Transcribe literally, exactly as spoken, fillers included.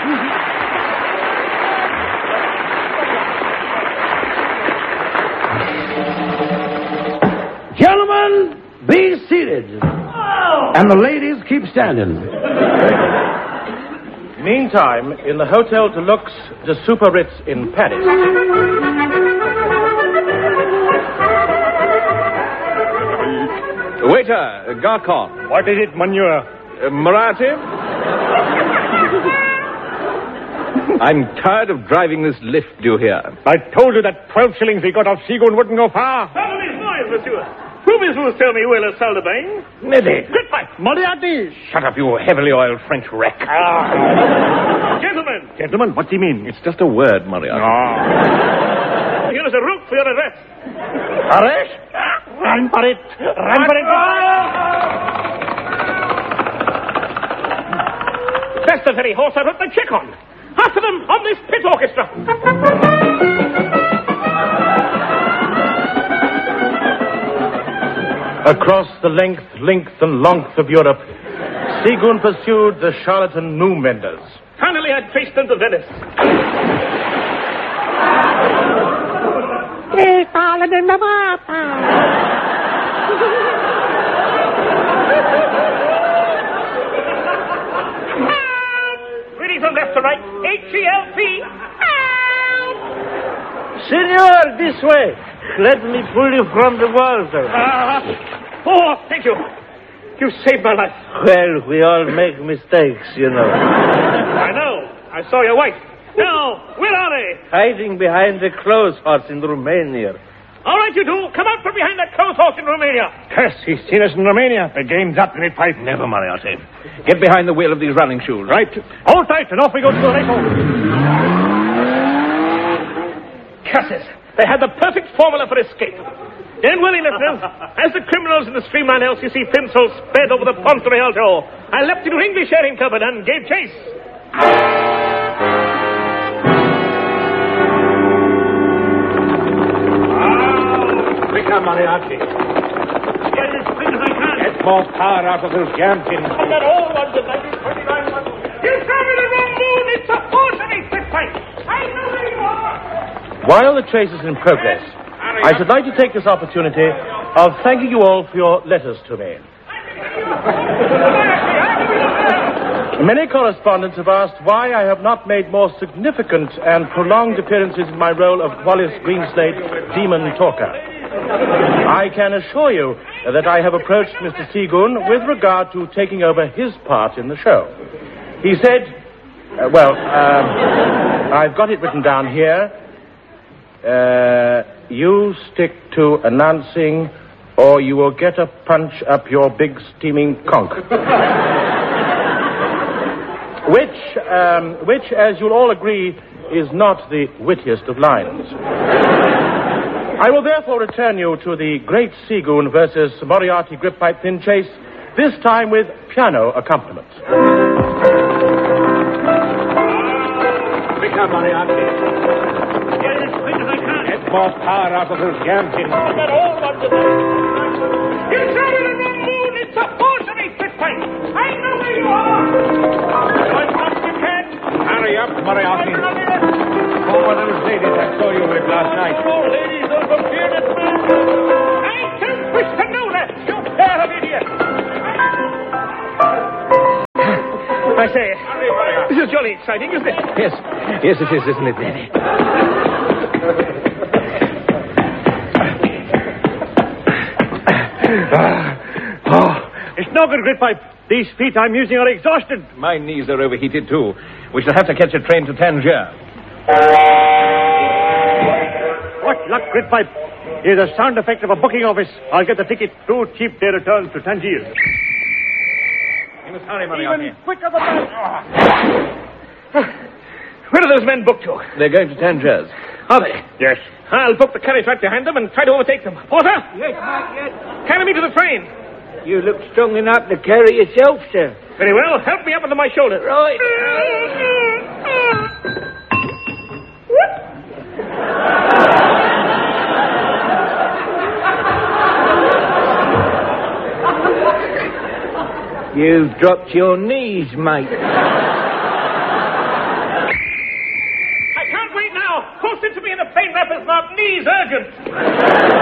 Gentlemen, be seated. Oh. And the ladies keep standing. Meantime, in the Hotel Deluxe de Super Ritz in Paris. Waiter, Garcon. What is it, Monsieur? Uh, Marathi? I'm tired of driving this lift, do you hear? I told you that twelve shillings we got off Seagoon wouldn't go far. Pardon me, noise, monsieur. Who will tell me where is Saldebane? Neddy. Goodbye. Moriarty. Shut up, you heavily oiled French wreck. Ah. Gentlemen. Gentlemen, what's he mean? It's just a word, Moriarty. Oh. Here is a route for your arrest. Arrest? Run for it. Run for it. That's the very horse I wrote the check on. After them on this pit orchestra. Across the length, length, and length of Europe, Seagoon pursued the charlatan New Menders. Finally, I traced them to Venice. Reading from left to right, H E L P. Senor, this way. Let me pull you from the water. Uh, oh, thank you. You saved my life. Well, we all make mistakes, you know. I know. I saw your wife. Now, where are they? Hiding behind the clothes horse in Romania. All right, you two. Come out from behind that clothes horse in Romania. Curse, he's seen us in Romania. The game's up, Great Pipe. Never, Moriarty. Get behind the wheel of these running shoes. Right. Hold tight, and off we go to the race. Curses. They had the perfect formula for escape. Then, willing listeners, as the criminals in the streamlined L C C pencil sped over the Ponte Rialto, I leapt into English airing cupboard and gave chase. Quicker, Moriarty. Get as quick as I can. Get more power out of those jam pins. I got all ones of nineteen twenty-nine ones. You saw me the wrong moon. It's a forgery, Quick Pipe. I know where you are. While the chase is in progress, I should like to take this opportunity of thanking you all for your letters to me. Many correspondents have asked why I have not made more significant and prolonged appearances in my role of Wallace Greenslade, Demon Talker. I can assure you that I have approached Mister Seagoon with regard to taking over his part in the show. He said, uh, well, um, I've got it written down here. Uh, you stick to announcing or you will get a punch up your big steaming conch. which, um, which, as you'll all agree, is not the wittiest of lines. I will therefore return you to the Great Seagoon versus Moriarty Grip Pipe Thin Chase, this time with piano accompaniment. Quicker, Moriarty. More power out of those jam pins. I got all ones of them. You saw me the wrong moon. It's a forgery, Quick Pipe. I know where you are. One up you can. Hurry up, Moriarty. Oh, one of those ladies I saw you with last night. Oh, ladies, those are bearded men. I don't wish to know that, you pair of idiots. I say, this is jolly exciting, isn't it? Yes. Yes, it is, isn't it, Danny? Oh, it's no good, Great Pipe. These feet I'm using are exhausted. My knees are overheated, too. We shall have to catch a train to Tangier. What luck, Great Pipe. Here's the sound effect of a booking office. I'll get the ticket. Two cheap day returns to Tangier. You must hurry, Moriarty. Even quicker than that. Where are those men booked to? They're going to Tangiers. Are they? Yes. I'll book the carriage right behind them and try to overtake them. Porter? Yes, Mike, yes. Carry me to the train. You look strong enough to carry yourself, sir. Very well. Help me up onto my shoulder. Right. You've dropped your knees, mate. Post it to me in a plain wrapper's marked knees urgent.